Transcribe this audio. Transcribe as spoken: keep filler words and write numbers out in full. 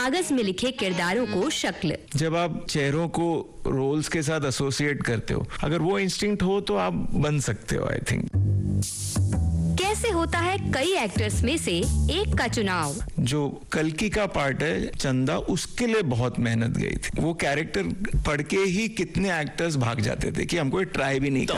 कागज में लिखे किरदारों को शक्ल। जब आप चेहरों को रोल्स के साथ एसोसिएट करते हो, अगर वो इंस्टिंक्ट हो तो आप बन सकते हो। आई थिंक कैसे होता है कई एक्टर्स में से एक का चुनाव? जो कल्कि का पार्ट है चंदा, उसके लिए बहुत मेहनत गई थी। वो कैरेक्टर पढ़ के ही कितने एक्टर्स भाग जाते थे कि हमको ट्राई भी नहीं